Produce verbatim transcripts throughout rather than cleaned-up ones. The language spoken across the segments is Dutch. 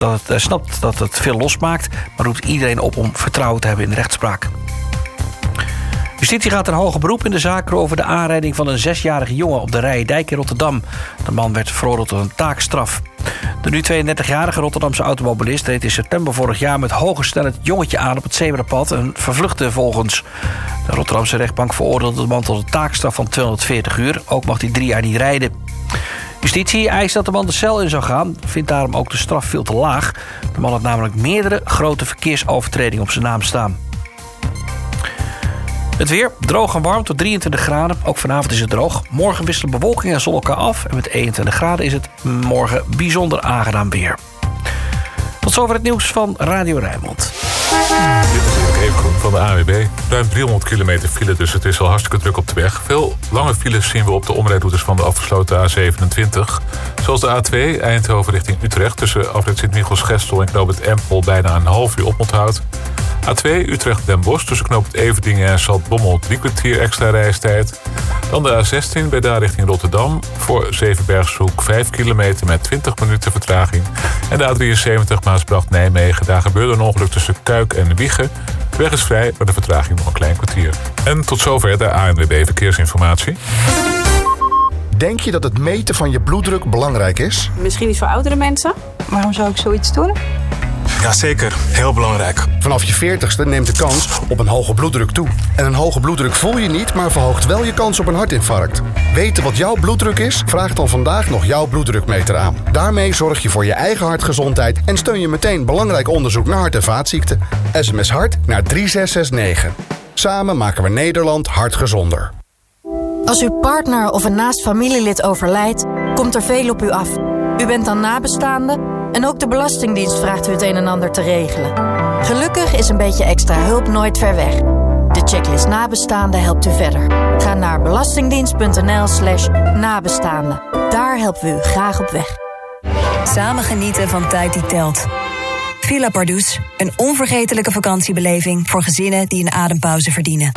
dat het, uh, snapt dat het veel losmaakt, maar roept iedereen op om vertrouwen te hebben in de rechtspraak. Justitie gaat een hoger beroep in de zaak over de aanrijding van een zesjarige jongen op de Rijendijk in Rotterdam. De man werd veroordeeld tot een taakstraf. De nu tweeëndertigjarige Rotterdamse automobilist reed in september vorig jaar met hoge snelheid het jongetje aan op het zebrapad en vervluchtte volgens. De Rotterdamse rechtbank veroordeelde de man tot een taakstraf van tweehonderdveertig uur. Ook mag hij drie jaar niet rijden. Justitie eist dat de man de cel in zou gaan, vindt daarom ook de straf veel te laag. De man had namelijk meerdere grote verkeersovertredingen op zijn naam staan. Het weer, droog en warm tot drieëntwintig graden. Ook vanavond is het droog. Morgen wisselen bewolking en zon elkaar af. En met eenentwintig graden is het morgen bijzonder aangenaam weer. Tot zover het nieuws van Radio Rijnmond. Dit is Erik Evengroen van de A N W B. Ruim driehonderd kilometer file, dus het is al hartstikke druk op de weg. Veel lange files zien we op de omrijroutes van de afgesloten A zevenentwintig. Zoals de A twee, Eindhoven richting Utrecht. Tussen afrit Sint-Michels-Gestel en knoop het Empel bijna een half uur oponthoud. A twee, Utrecht-Den Bosch. Tussen knoop het Everdingen en Zaltbommel drie kwartier extra reistijd. Dan de A zestien, bij daar richting Rotterdam. Voor Zevenbergshoek vijf kilometer met twintig minuten vertraging. En de A drieënzeventig, Maasbracht-Nijmegen. Daar gebeurde een ongeluk tussen Kuik en Wiegen. De weg is vrij, maar de vertraging nog een klein kwartier. En tot zover de A N W B Verkeersinformatie. Denk je dat het meten van je bloeddruk belangrijk is? Misschien iets voor oudere mensen. Waarom zou ik zoiets doen? Jazeker, heel belangrijk. Vanaf je veertigste neemt de kans op een hoge bloeddruk toe. En een hoge bloeddruk voel je niet, maar verhoogt wel je kans op een hartinfarct. Weten wat jouw bloeddruk is? Vraag dan vandaag nog jouw bloeddrukmeter aan. Daarmee zorg je voor je eigen hartgezondheid en steun je meteen belangrijk onderzoek naar hart- en vaatziekten. S M S hart naar drie zes zes negen. Samen maken we Nederland hartgezonder. Als uw partner of een naast familielid overlijdt, komt er veel op u af. U bent dan nabestaande en ook de Belastingdienst vraagt u het een en ander te regelen. Gelukkig is een beetje extra hulp nooit ver weg. De checklist nabestaande helpt u verder. Ga naar belastingdienst.nl slash nabestaande. Daar helpen we u graag op weg. Samen genieten van tijd die telt. Villa Pardoes, een onvergetelijke vakantiebeleving voor gezinnen die een adempauze verdienen.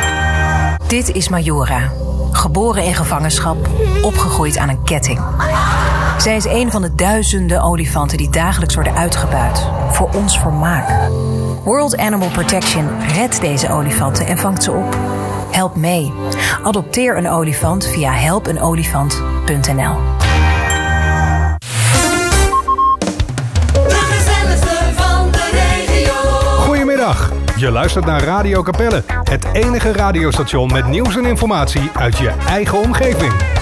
Dit is Majora. Geboren in gevangenschap, opgegroeid aan een ketting. Zij is een van de duizenden olifanten die dagelijks worden uitgebuit. Voor ons vermaak. World Animal Protection redt deze olifanten en vangt ze op. Help mee. Adopteer een olifant via help een olifant punt n l. Goedemiddag. Je luistert naar Radio Capelle. Het enige radiostation met nieuws en informatie uit je eigen omgeving.